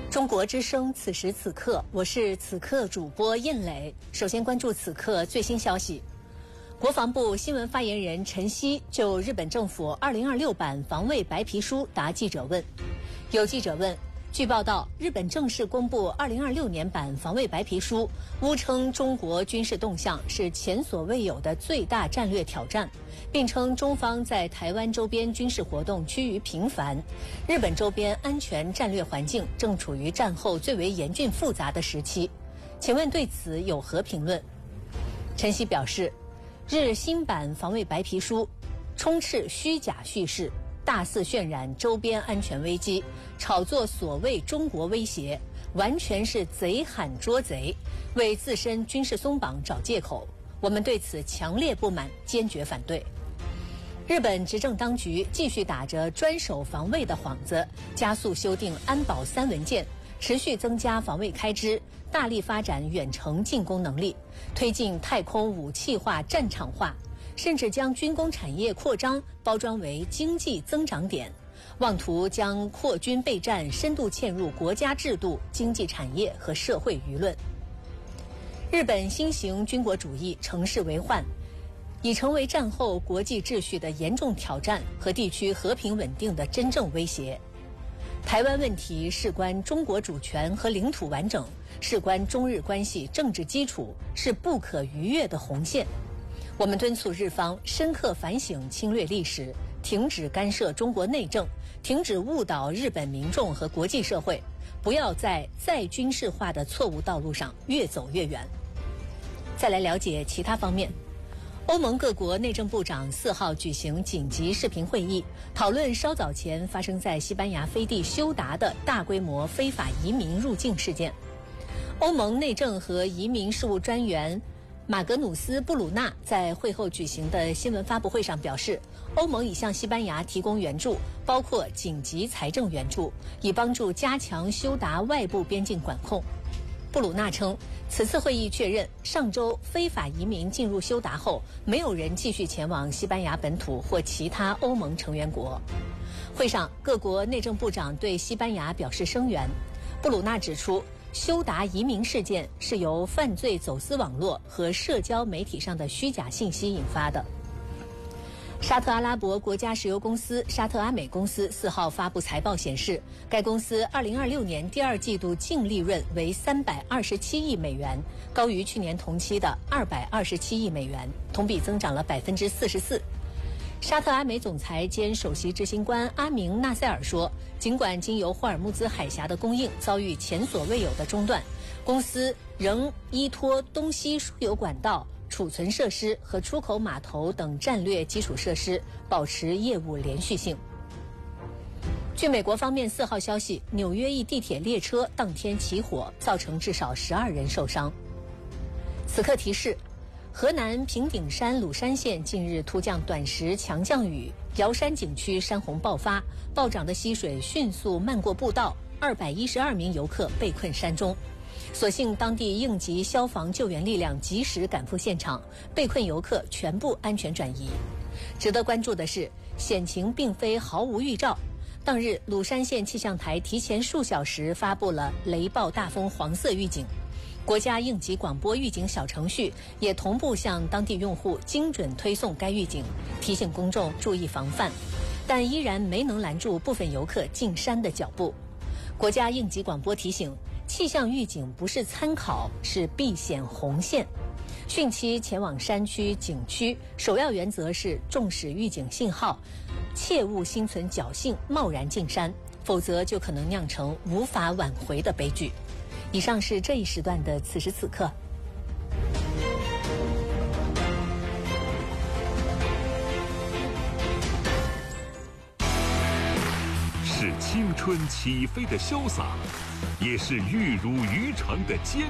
中国之声，此时此刻，我是此刻主播印磊。首先关注此刻最新消息。国防部新闻发言人陈希就日本政府2026版防卫白皮书答记者问。有记者问，据报道，日本正式公布2026年版防卫白皮书，污称中国军事动向是前所未有的最大战略挑战，并称中方在台湾周边军事活动趋于频繁，日本周边安全战略环境正处于战后最为严峻复杂的时期。请问对此有何评论？陈希表示，日新版防卫白皮书充斥虚假叙事，大肆渲染周边安全危机，炒作所谓中国威胁，完全是贼喊捉贼，为自身军事松绑找借口。我们对此强烈不满，坚决反对。日本执政当局继续打着专守防卫的幌子，加速修订安保3文件，持续增加防卫开支，大力发展远程进攻能力，推进太空武器化、战场化，甚至将军工产业扩张包装为经济增长点，妄图将扩军备战深度嵌入国家制度、经济产业和社会舆论。日本新型军国主义乘势为患，已成为战后国际秩序的严重挑战和地区和平稳定的真正威胁。台湾问题事关中国主权和领土完整，事关中日关系政治基础，是不可逾越的红线。我们敦促日方深刻反省侵略历史，停止干涉中国内政，停止误导日本民众和国际社会，不要在再军事化的错误道路上越走越远。再来了解其他方面。欧盟各国内政部长4号举行紧急视频会议，讨论稍早前发生在西班牙飞地休达的大规模非法移民入境事件。欧盟内政和移民事务专员马格努斯·布鲁纳在会后举行的新闻发布会上表示，欧盟已向西班牙提供援助，包括紧急财政援助，以帮助加强休达外部边境管控。布鲁纳称，此次会议确认，上周非法移民进入休达后，没有人继续前往西班牙本土或其他欧盟成员国。会上，各国内政部长对西班牙表示声援。布鲁纳指出，休达移民事件是由犯罪走私网络和社交媒体上的虚假信息引发的。沙特阿拉伯国家石油公司沙特阿美公司4号发布财报显示，该公司2026年第2季度净利润为327亿美元，高于去年同期的227亿美元，同比增长了44%。沙特阿美总裁兼首席执行官阿明纳塞尔说，尽管经由霍尔木兹海峡的供应遭遇前所未有的中断，公司仍依托东西输油管道、储存设施和出口码头等战略基础设施保持业务连续性。据美国方面4号消息，纽约一地铁列车当天起火，造成至少12人受伤。此刻提示，河南平顶山鲁山县近日突降短时强降雨，瑶山景区山洪爆发，暴涨的溪水迅速漫过步道，212名游客被困山中。所幸当地应急消防救援力量及时赶赴现场，被困游客全部安全转移。值得关注的是，险情并非毫无预兆。当日，鲁山县气象台提前数小时发布了雷暴大风黄色预警，国家应急广播预警小程序也同步向当地用户精准推送该预警，提醒公众注意防范，但依然没能拦住部分游客进山的脚步。国家应急广播提醒，气象预警不是参考，是避险红线。汛期前往山区、景区，首要原则是重视预警信号，切勿心存侥幸贸然进山，否则就可能酿成无法挽回的悲剧。以上是这一时段的此时此刻。 是青春起飞的潇洒，也是玉如渔场的坚